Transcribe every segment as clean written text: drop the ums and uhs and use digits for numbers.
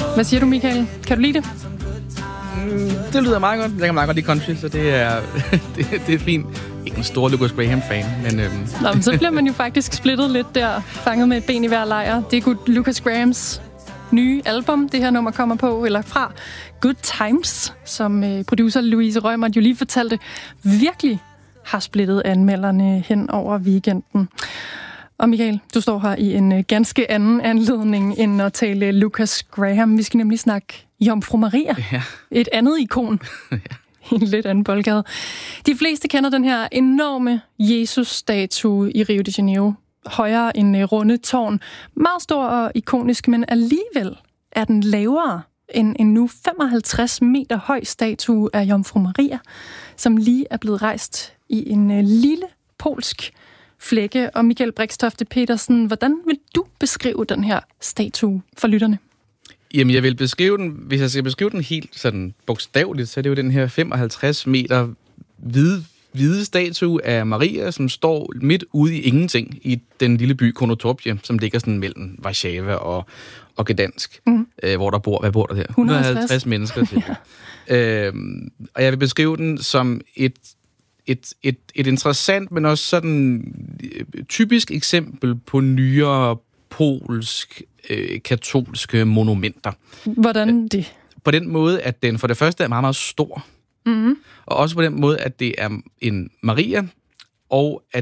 Hvad siger du, Michael? Kan du lide det? Det lyder meget godt. Jeg kan meget godt lide country, så det er, det er fint. Ikke en stor Lucas Graham-fan, men... Nå, men så bliver man jo faktisk splittet lidt der, fanget med et ben i hver lejr. Det er Good Lucas Grahams nye album, det her nummer kommer på, eller fra Good Times, som producer Louise Rømert jo lige fortalte, virkelig har splittet anmelderne hen over weekenden. Og Michael, du står her i en ganske anden anledning end at tale Lucas Graham. Vi skal nemlig snakke Jomfru Maria. Ja. Et andet ikon. Ja. En lidt anden boldgade. De fleste kender den her enorme Jesus-statue i Rio de Janeiro. Højere end runde tårn. Meget stor og ikonisk, men alligevel er den lavere end en nu 55 meter høj statue af Jomfru Maria, som lige er blevet rejst i en lille polsk flække. Og Michael Brixtofte Petersen, hvordan vil du beskrive den her statue for lytterne? Jamen, jeg vil beskrive den, hvis jeg skal beskrive den helt sådan bogstaveligt, så er det jo den her 55 meter hvide statue af Maria, som står midt ude i ingenting i den lille by Konotopje, som ligger sådan mellem Warszawa og Gdansk, hvor der bor, hvad bor der der? 150 mennesker. Ja. Og jeg vil beskrive den som et interessant, men også sådan typisk eksempel på nyere polsk katolske monumenter. Hvordan det? På den måde, at den for det første er meget, meget stor. Mm-hmm. Og også på den måde, at det er en Maria, og at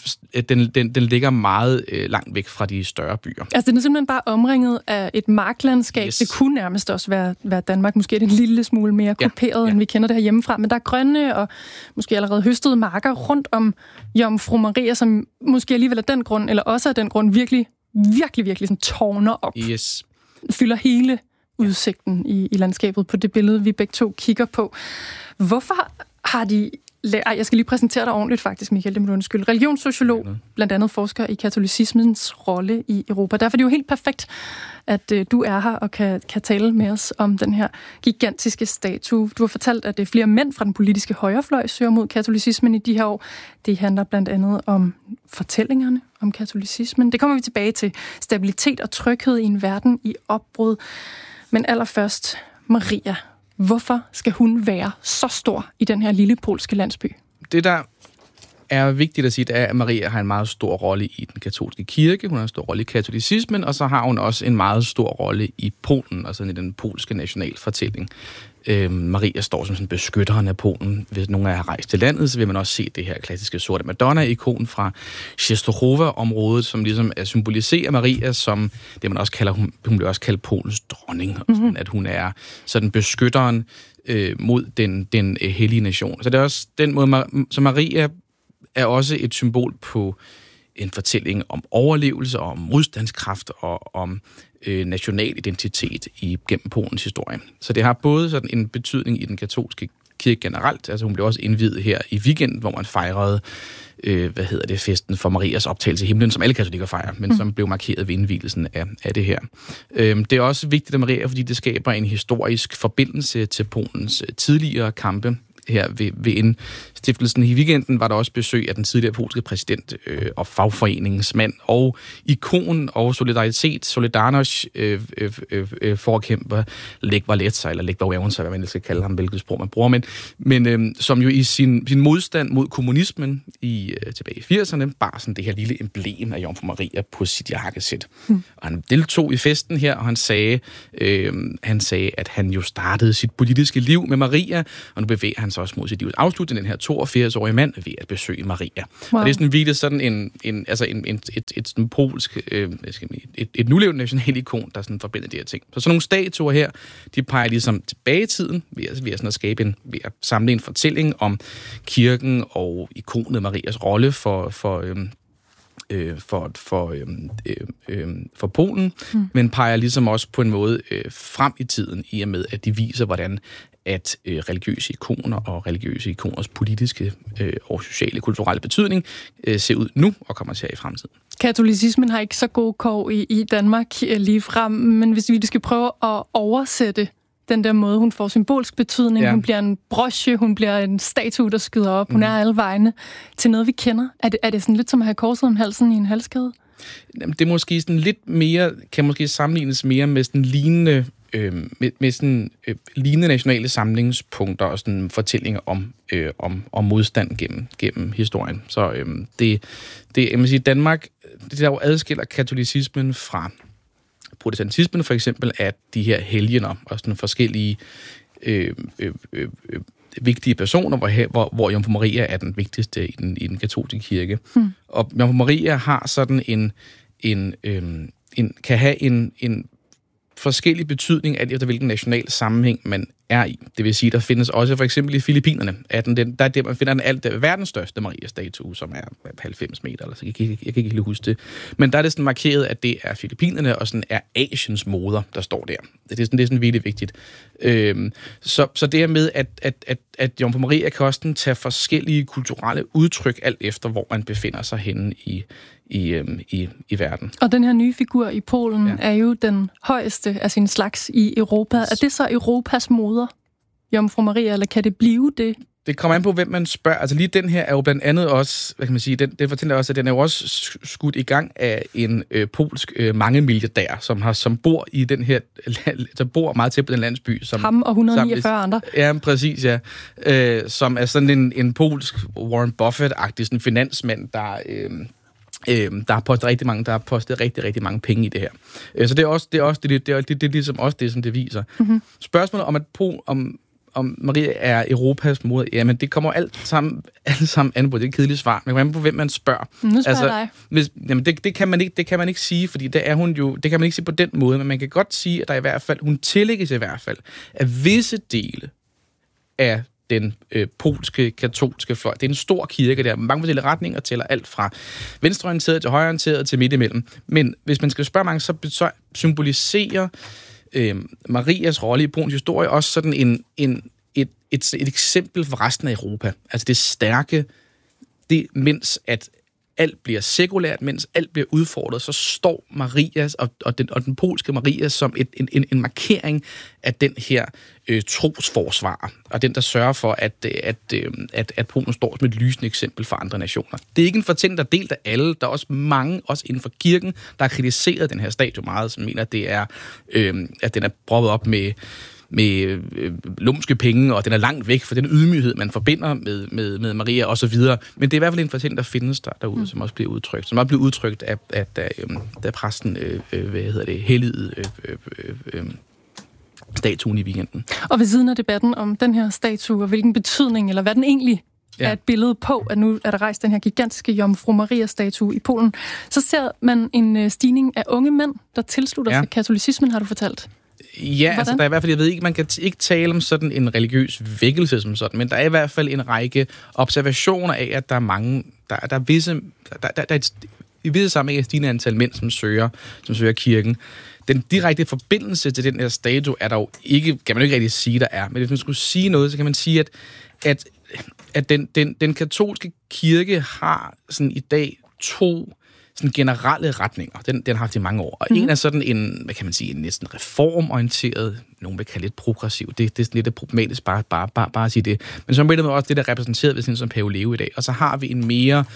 den ligger meget langt væk fra de større byer. Altså, den er simpelthen bare omringet af et marklandskab. Yes. Det kunne nærmest også være Danmark. Måske er det en lille smule mere kuperet, end vi kender det her hjemmefra. Men der er grønne og måske allerede høstede marker rundt om Jomfru Maria, som måske alligevel af den grund, eller også af den grund, virkelig sådan tårner op. Yes. Fylder hele udsigten i landskabet på det billede, vi begge to kigger på. Hvorfor har de... jeg skal lige præsentere dig ordentligt faktisk, Michael, det må du undskylde. Religionssociolog, blandt andet forsker i katolicismens rolle i Europa. Derfor er det jo helt perfekt, at du er her og kan tale med os om den her gigantiske statue. Du har fortalt, at flere mænd fra den politiske højrefløj søger mod katolicismen i de her år. Det handler blandt andet om fortællingerne om katolicismen. Det kommer vi tilbage til. Stabilitet og tryghed i en verden i opbrud. Men allerførst, Maria. Hvorfor skal hun være så stor i den her lille polske landsby? Det, der er vigtigt at sige, det er, at Maria har en meget stor rolle i den katolske kirke. Hun har en stor rolle i katolicismen, og så har hun også en meget stor rolle i Polen, altså i den polske nationalfortælling. Maria står som sådan beskytteren af Polen. Hvis nogen af jer har rejst til landet, så vil man også se det her klassiske sorte Madonna-ikon fra Częstochowa-området, som ligesom symboliserer Maria som det, man også kalder, hun bliver også kaldt Polens dronning, sådan, at hun er sådan beskytteren mod den hellige nation. Så det er også den måde, så Maria er også et symbol på en fortælling om overlevelse, om modstandskraft og om national identitet gennem Polens historie. Så det har både sådan en betydning i den katolske kirke generelt, altså hun blev også indviet her i weekenden, hvor man fejrede festen for Marias optagelse i himlen, som alle katolikker fejrer, men som blev markeret ved indvielsen af det her. Det er også vigtigt at Maria, fordi det skaber en historisk forbindelse til Polens tidligere kampe. Her ved indstiftelsen i weekenden var der også besøg af den tidligere polske præsident og fagforeningsmand og ikon og Solidarność forkæmper Lech Walesa, eller Lech Wałęsa, hvad man skal kalde ham, hvilket sprog man bruger, men som jo i sin modstand mod kommunismen tilbage i 80'erne bar sådan det her lille emblem af Jomfru Maria på sit jakkesæt. Og han deltog i festen her, og han sagde, at han jo startede sit politiske liv med Maria, og nu bevæger han sig også mod sit livs afslutning, den her 82-årige mand, ved at besøge Maria. Wow. Og det er sådan virkelig sådan et polsk, et nulevende nationalikon, der sådan forbinder de her ting. Så sådan nogle statuer her, de peger ligesom tilbage i tiden, ved at samle en fortælling om kirken og ikonet Marias rolle for Polen, men peger ligesom også på en måde frem i tiden, i og med, at de viser, hvordan at religiøse ikoner og religiøse ikoners politiske og sociale, kulturelle betydning ser ud nu og kommer til at i fremtiden. Katolicismen har ikke så gode kår i Danmark lige frem, men hvis vi skal prøve at oversætte den der måde, hun får symbolsk betydning, hun bliver en broche, hun bliver en statue, der skyder op, hun er alle vegne, til noget, vi kender. Er det sådan lidt som at have korset om halsen i en halskæde? Det er måske sådan lidt mere, kan måske sammenlignes mere med sådan lignende med sådan lignende nationale samlingspunkter og sådan fortællinger om modstand gennem historien. Så jeg må sige, Danmark, det der jo adskiller katolicismen fra protestantismen for eksempel, at de her helgener og sådan forskellige vigtige personer, hvor Jomfru Maria er den vigtigste i den katolske kirke. Og Jomfru Maria har sådan kan have en forskellig betydning alt efter hvilken national sammenhæng man er i. Det vil sige, der findes også for eksempel i Filippinerne, der er der man finder verdens største Maria-statue, som er 90 meter, eller så jeg kan ikke helt huske det. Men der er det sådan markeret, at det er Filippinerne og sådan er Asiens moder, der står der. Det er sådan virkelig vigtigt. Så det her med, at Jomfru Maria kan også tage forskellige kulturelle udtryk alt efter, hvor man befinder sig henne i verden. Og den her nye figur i Polen er jo den højeste af sin slags i Europa. Er det så Europas moder, Jomfru Maria, eller kan det blive det? Det kommer an på, hvem man spørger. Altså lige den her er jo blandt andet også, hvad kan man sige, den fortæller også, at den er jo også skudt i gang af en polsk mangemilliardær, som bor i den her, som bor meget tæt på den landsby. Ham og 149 andre. Ja, præcis, ja. Som er sådan en polsk Warren Buffett-agtig sådan finansmand, der har postet rigtig mange penge i det her. Så det er ligesom også det, som det viser. Mm-hmm. Spørgsmålet om Maria er Europas moder, jamen det kommer alt sammen an på, det er et kedeligt svar, men på hvem man spørger. Nu spørger dig. Jamen det kan man ikke sige, fordi det er hun jo, det kan man ikke sige på den måde, men man kan godt sige, at der i hvert fald, hun tillægges i hvert fald, at visse dele af den polske katolske fløj. Det er en stor kirke der, mange forskellige retninger, tæller alt fra venstreorienteret til højreorienteret til midt imellem. Men hvis man skal spørge mange, så symboliserer Marias rolle i Polens historie også sådan et eksempel for resten af Europa. Altså det stærke, mens at alt bliver sekulært, mens alt bliver udfordret, så står Marias og den polske Maria som en markering af den her trosforsvarer, og den, der sørger for, at Polen står som et lysende eksempel for andre nationer. Det er ikke en fortælling, der er delt af alle. Der er også mange, også inden for kirken, der har kritiseret den her statue meget, som mener, at den er proppet op med lumske penge, og den er langt væk fra den ydmyghed, man forbinder med Maria og så videre. Men det er i hvert fald en fortælling, der findes derude, som også bliver udtrykt. Som også bliver udtrykt af præsten, helligede statuen i weekenden. Og ved siden af debatten om den her statue, og hvilken betydning, eller hvad den egentlig er et billede på, at nu er der rejst den her gigantiske Jomfru Maria-statue i Polen, så ser man en stigning af unge mænd, der tilslutter sig katolicismen, har du fortalt. Ja, altså der er i hvert fald, jeg ved ikke, man kan ikke tale om sådan en religiøs vækkelse som sådan, men der er i hvert fald en række observationer af, at der er mange, der er i visse sammenhæng et stigende antal mænd, som søger kirken. Den direkte forbindelse til den her statue er der jo ikke, kan man jo ikke rigtig sige, der er. Men hvis man skulle sige noget, så kan man sige, at den katolske kirke har sådan i dag to sådan generelle retninger. Den har haft i mange år. Og en er sådan en, hvad kan man sige, en næsten reformorienteret, nogen vil kalde lidt progressiv. Det er sådan lidt problematisk bare at sige det. Men så er det også det, der er repræsenteret ved sådan som Pave Leo i dag. Og så har vi en mere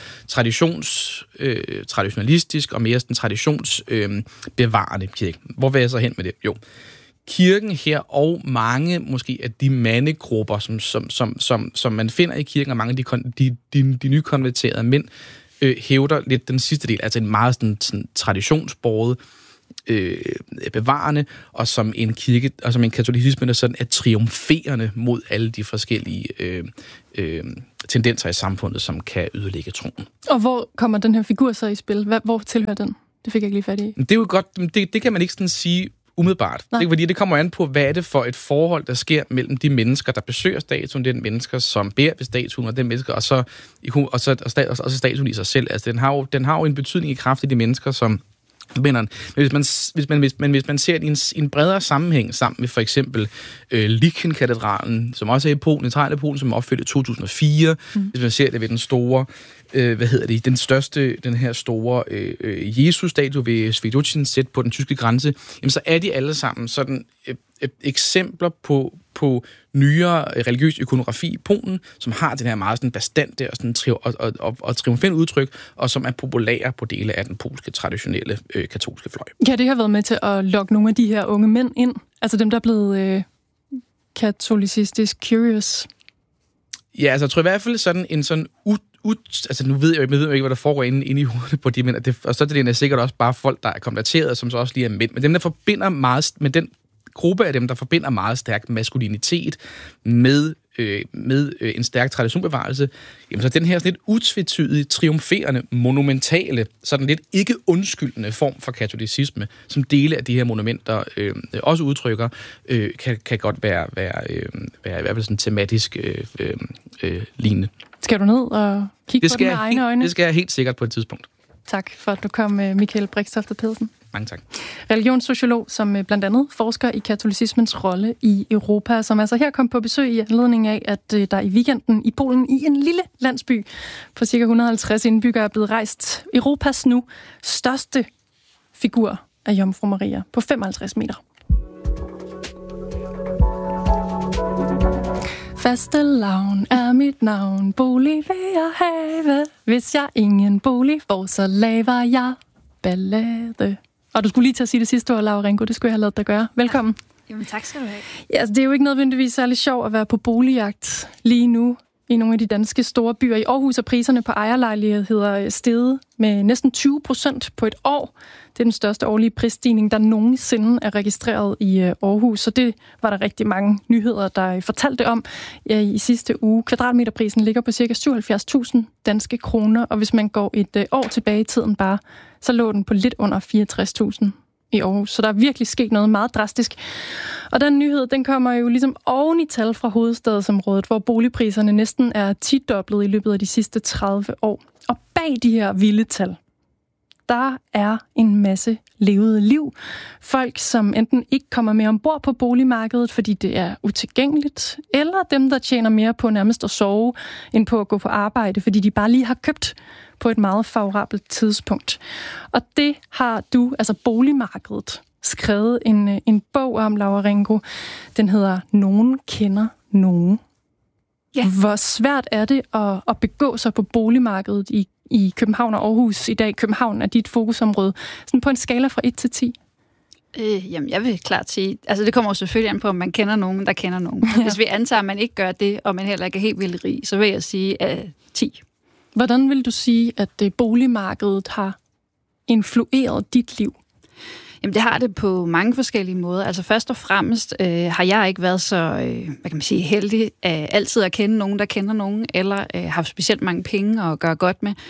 traditionalistisk og mere sådan traditionsbevarende kirke. Hvor vil jeg så hen med det? Jo. Kirken her og mange måske af de mandegrupper, som man finder i kirken, og mange af de nykonverterede mænd, hævder lidt den sidste del, altså en meget sådan traditionsbåret, bevarende, og som en kirke, og som en katolicisme, der sådan er triumferende mod alle de forskellige tendenser i samfundet, som kan ødelægge troen. Og hvor kommer den her figur så i spil? Hvor tilhører den? Det fik jeg ikke lige fat i. Det er jo godt, det kan man ikke sådan sige umiddelbart. Det kommer an på, hvad er det for et forhold, der sker mellem de mennesker, der besøger statuen, den mennesker, som beder ved statuen, og den mennesker, og så statuen i sig selv. Altså, den har jo en betydning i kraft af de mennesker, som men hvis man ser det i en bredere sammenhæng sammen med for eksempel Lichen-katedralen, som også er i Polen, centrale Polen, som er opført i 2004, hvis man ser det ved den store, den her store Jesus-statue ved Svetocin sæt på den tyske grænse, jamen så er de alle sammen sådan eksempler på nyere religiøs ikonografi i Polen, som har den her meget sådan bastante og, sådan og triumferende udtryk, og som er populære på dele af den polske traditionelle katolske fløj. Ja, det har været med til at lokke nogle af de her unge mænd ind. Altså dem, der er blevet katolicistisk curious. Ja, altså jeg tror i hvert fald sådan en sådan altså nu ved jeg ikke, hvad der foregår inde i hovedet på de mænd, og så er det sikkert også bare folk, der er konverteret, som så også lige er mænd. Men dem, der forbinder meget, med den gruppe af dem, der forbinder meget stærk maskulinitet med en stærk traditionbevarelse, jamen så den her sådan lidt utvetydige, triumferende, monumentale, sådan lidt ikke undskyldende form for katolicisme, som dele af de her monumenter også udtrykker, kan godt være i hvert fald sådan tematisk lignende. Skal du ned og kigge på den med egne øjne? Det skal jeg helt sikkert på et tidspunkt. Tak for, at du kom, Michael Brixtofte Pedersen. Mange tak. Religionssociolog, som blandt andet forsker i katolicismens rolle i Europa, som altså her kom på besøg i anledning af, at der i weekenden i Polen i en lille landsby på ca. 150 indbyggere er blevet rejst Europas nu største figur af Jomfru Maria på 55 meter. Fastelavn er mit navn, bolig vil jeg have. Hvis jeg ingen bolig får, så laver jeg ballade. Og du skulle lige til at sige det sidste ord, Laura Ringo. Det skulle jeg have ladet dig gøre. Velkommen. Jamen tak skal du have. Ja, altså, det er jo ikke nødvendigvis særlig sjovt at være på boligjagt lige nu i nogle af de danske store byer. I Aarhus er priserne på ejerlejligheder steget med næsten 20% på et år. Det er den største årlige prisstigning, der nogensinde er registreret i Aarhus. Så det var der rigtig mange nyheder, der fortalte om i sidste uge. Kvadratmeterprisen ligger på ca. 77.000 danske kroner, og hvis man går et år tilbage i tiden bare, så lå den på lidt under 64.000 i Aarhus. Så der er virkelig sket noget meget drastisk. Og den nyhed, den kommer jo ligesom oven i tal fra hovedstadsområdet, hvor boligpriserne næsten er 10-doblet i løbet af de sidste 30 år. Og bag de her vilde tal, der er en masse levede liv. Folk, som enten ikke kommer mere ombord på boligmarkedet, fordi det er utilgængeligt, eller dem, der tjener mere på nærmest at sove, end på at gå på arbejde, fordi de bare lige har købt på et meget favorabelt tidspunkt. Og det har du, altså boligmarkedet, skrevet en bog om, Laura Ringo. Den hedder Nogen kender nogen. Ja. Hvor svært er det at begå sig på boligmarkedet i København og Aarhus i dag? København er dit fokusområde. Sådan på en skala fra 1 til 10. Jamen, jeg vil klart sige, altså det kommer jo selvfølgelig an på, om man kender nogen, der kender nogen. Ja. Hvis vi antager, at man ikke gør det, og man heller ikke er helt vildt rig, så vil jeg sige 10. Hvordan vil du sige, at boligmarkedet har influeret dit liv? Jamen, det har det på mange forskellige måder. Altså først og fremmest har jeg ikke været så, hvad kan man sige, heldig altid at kende nogen, der kender nogen, eller haft specielt mange penge at gøre godt med.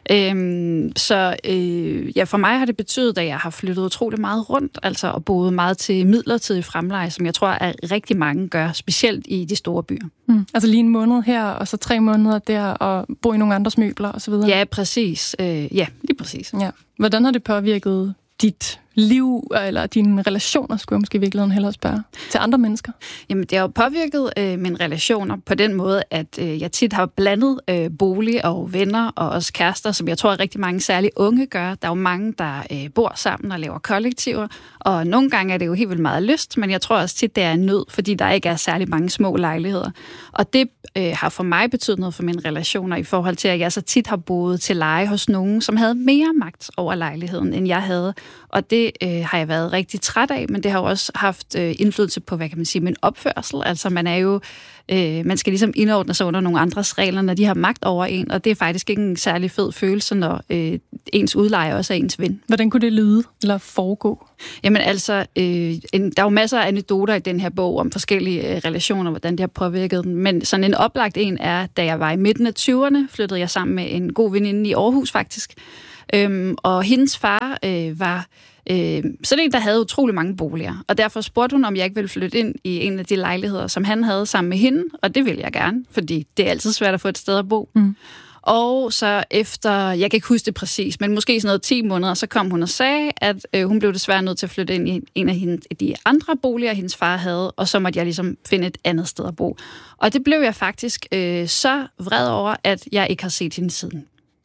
Ja, for mig har det betydet, at jeg har flyttet utrolig meget rundt, altså og boet meget til midlertidig fremleje, som jeg tror, at rigtig mange gør, specielt i de store byer. Altså lige en måned her, og så 3 måneder der, og bo i nogle andres møbler osv.? Ja, præcis. Ja, lige præcis. Ja. Hvordan har det påvirket dit liv, eller dine relationer, skulle jeg måske i virkeligheden hellere spørge, til andre mennesker? Jamen, det har jo påvirket mine relationer på den måde, at jeg tit har blandet bolig og venner og også kærester, som jeg tror, at rigtig mange særligt unge gør. Der er jo mange, der bor sammen og laver kollektiver, og nogle gange er det jo helt vildt meget lyst, men jeg tror også tit, det er en nød, fordi der ikke er særlig mange små lejligheder. Og det har for mig betydet noget for mine relationer i forhold til, at jeg så tit har boet til leje hos nogen, som havde mere magt over lejligheden, end jeg havde. Og det har jeg været rigtig træt af, men det har jo også haft indflydelse på, hvad kan man sige, min opførsel. Altså man er jo, man skal ligesom indordne sig under nogle andres regler, når de har magt over en, og det er faktisk ikke en særlig fed følelse, når ens udlejer også er ens ven. Hvordan kunne det lyde eller foregå? Jamen altså, der er jo masser af anekdoter i den her bog om forskellige relationer, hvordan det har påvirket den, men sådan en oplagt en er, da jeg var i midten af 20'erne, flyttede jeg sammen med en god veninde i Aarhus faktisk, og hendes far var sådan en, der havde utrolig mange boliger, og derfor spurgte hun, om jeg ikke ville flytte ind i en af de lejligheder, som han havde sammen med hende, og det ville jeg gerne, fordi det er altid svært at få et sted at bo. Og så efter, jeg kan ikke huske det præcis, men måske sådan noget 10 måneder, så kom hun og sagde, at hun blev desværre nødt til at flytte ind i en af de andre boliger, hendes far havde, og så måtte jeg ligesom finde et andet sted at bo. Og det blev jeg faktisk så vred over, at jeg ikke har set hende siden.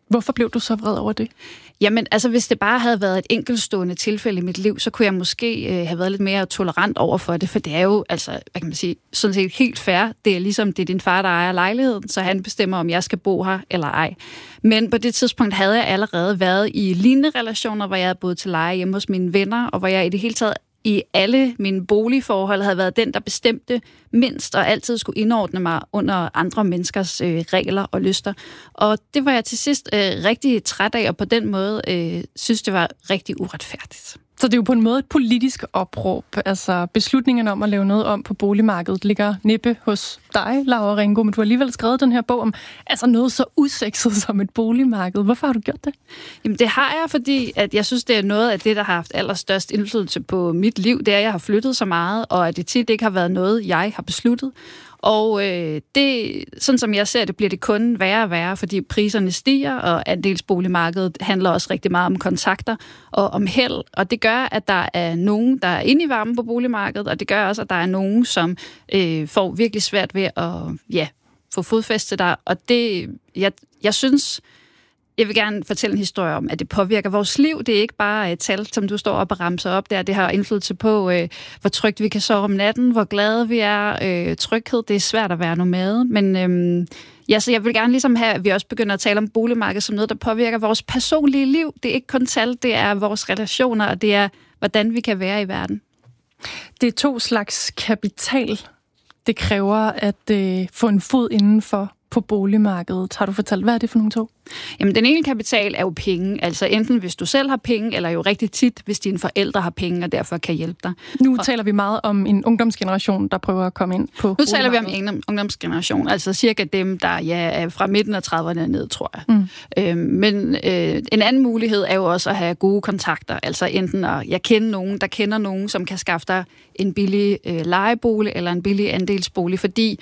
Hvorfor blev du så vred over det? Jamen, altså hvis det bare havde været et enkeltstående tilfælde i mit liv, så kunne jeg måske have været lidt mere tolerant over for det, for det er jo, altså, hvad kan man sige, sådan set helt fair. Det er ligesom, det er din far, der ejer lejligheden, så han bestemmer, om jeg skal bo her eller ej. Men på det tidspunkt havde jeg allerede været i lignende relationer, hvor jeg havde boet til leje hjemme hos mine venner, og hvor jeg i det hele taget i alle mine boligforhold havde været den, der bestemte mindst, og altid skulle indordne mig under andre menneskers regler og lyster. Og det var jeg til sidst rigtig træt af, og på den måde synes det var rigtig uretfærdigt. Så det er jo på en måde et politisk opråb. Altså beslutningen om at lave noget om på boligmarkedet ligger næppe hos dig, Laura Ringo, men du har alligevel skrevet den her bog om altså noget så usekset som et boligmarked. Hvorfor har du gjort det? Jamen det har jeg, fordi at jeg synes, det er noget af det, der har haft allerstørst indflydelse på mit liv. Det er, at jeg har flyttet så meget, og at det tit ikke har været noget, jeg har besluttet. Og det, sådan som jeg ser det, bliver det kun værre og værre, fordi priserne stiger, og andelsboligmarkedet handler også rigtig meget om kontakter og om held. Og det gør, at der er nogen, der er inde i varmen på boligmarkedet, og det gør også, at der er nogen, som får virkelig svært ved at få fodfæste der. Og det, jeg synes... Jeg vil gerne fortælle en historie om, at det påvirker vores liv. Det er ikke bare et tal, som du står op og ramser op der. Det har indflydelse på, hvor trygt vi kan sove om natten, hvor glade vi er. Tryghed, det er svært at være nomade. Men så jeg vil gerne ligesom have, at vi også begynder at tale om boligmarkedet som noget, der påvirker vores personlige liv. Det er ikke kun tal, det er vores relationer, og det er, hvordan vi kan være i verden. Det er 2 slags kapital, det kræver at få en fod indenfor på boligmarkedet. Har du fortalt, hvad er det for nogle 2? Jamen, den ene kapital er jo penge. Altså enten hvis du selv har penge, eller jo rigtig tit, hvis dine forældre har penge, og derfor kan hjælpe dig. Nu taler vi meget om en ungdomsgeneration, der prøver at komme ind på. Nu taler vi om en ungdomsgeneration, altså cirka dem, der er fra midten af 30'erne ned, tror jeg. Men en anden mulighed er jo også at have gode kontakter. Altså enten at jeg kender nogen, der kender nogen, som kan skaffe dig en billig lejebolig eller en billig andelsbolig, fordi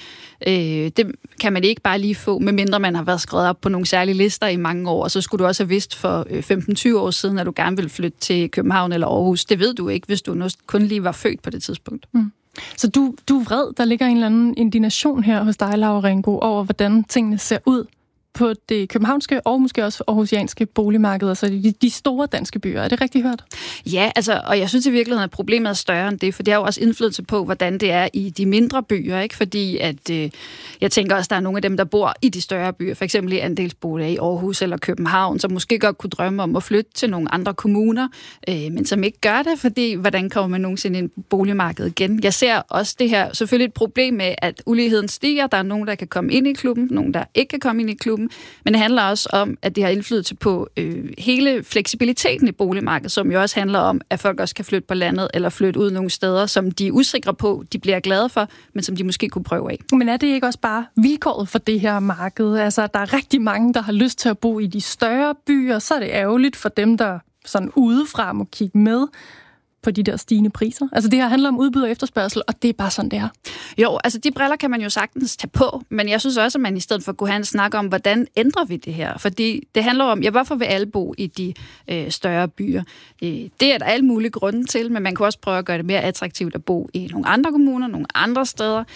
det kan man ikke bare lige få, medmindre man har været skrevet op på nogle særlige lister i mange år, og så skulle du også have vidst for 15-20 år siden, at du gerne ville flytte til København eller Aarhus. Det ved du ikke, hvis du kun lige var født på det tidspunkt. Så du er vred, der ligger en eller anden indignation her hos dig, Laura Ringo, over hvordan tingene ser ud på det københavnske og måske også aarhusianske boligmarked, altså de store danske byer. Er det rigtigt hørt? Ja, altså, og jeg synes i virkeligheden, at problemet er større end det, for det har jo også indflydelse på, hvordan det er i de mindre byer, ikke? Fordi at jeg tænker også, at der er nogle af dem, der bor i de større byer, for eksempel i andelsboliger i Aarhus eller København, som måske godt kunne drømme om at flytte til nogle andre kommuner, men som ikke gør det, fordi hvordan kommer man nogensinde ind på boligmarkedet igen? Jeg ser også det her selvfølgelig et problem med, at uligheden stiger. Der er nogen, der kan komme ind i klubben, nogen, der ikke kan komme ind i klubben. Men det handler også om, at det har indflydelse på hele fleksibiliteten i boligmarkedet, som jo også handler om, at folk også kan flytte på landet eller flytte ud nogle steder, som de er usikre på, de bliver glade for, men som de måske kunne prøve af. Men er det ikke også bare vilkåret for det her marked? Altså, der er rigtig mange, der har lyst til at bo i de større byer, så er det ærgerligt for dem, der sådan udefra må kigge med på de der stigende priser. Altså det her handler om udbud og efterspørgsel, og det er bare sådan, det er. Jo, altså de briller kan man jo sagtens tage på, men jeg synes også, at man i stedet for kunne have en snak om, hvordan ændrer vi det her? Fordi det handler om, hvorfor vil alle bo i de større byer? Det er der alle mulige grunde til, men man kan også prøve at gøre det mere attraktivt at bo i nogle andre kommuner, nogle andre steder.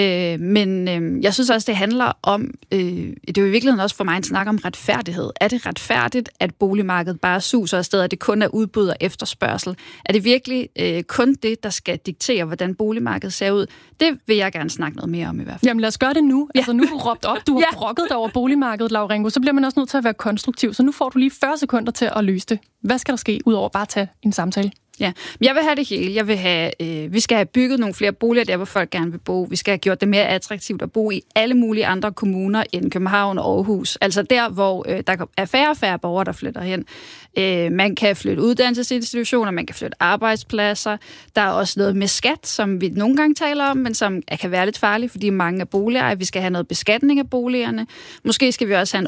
Men jeg synes også, det handler om, det er jo i virkeligheden også for mig en snak om retfærdighed. Er det retfærdigt, at boligmarkedet bare suser afsted, at det kun er udbud og efterspørgsel? Er det virkelig kun det, der skal diktere, hvordan boligmarkedet ser ud? Det vil jeg gerne snakke noget mere om i hvert fald. Jamen lad os gøre det nu. Ja. Altså nu har du råbt op, du har brokket dig over boligmarkedet, Laura Ringo, så bliver man også nødt til at være konstruktiv. Så nu får du lige 40 sekunder til at løse det. Hvad skal der ske, udover bare at tage en samtale? Ja, jeg vil have det hele. Jeg vil have, vi skal have bygget nogle flere boliger der, hvor folk gerne vil bo. Vi skal have gjort det mere attraktivt at bo i alle mulige andre kommuner end København og Aarhus. Altså der, hvor der er færre og færre borgere, der flytter hen. Man kan flytte uddannelsesinstitutioner, man kan flytte arbejdspladser. Der er også noget med skat, som vi nogle gange taler om, men som kan være lidt farligt, fordi mange er boligejere. Vi skal have noget beskatning af boligerne. Måske skal vi også have en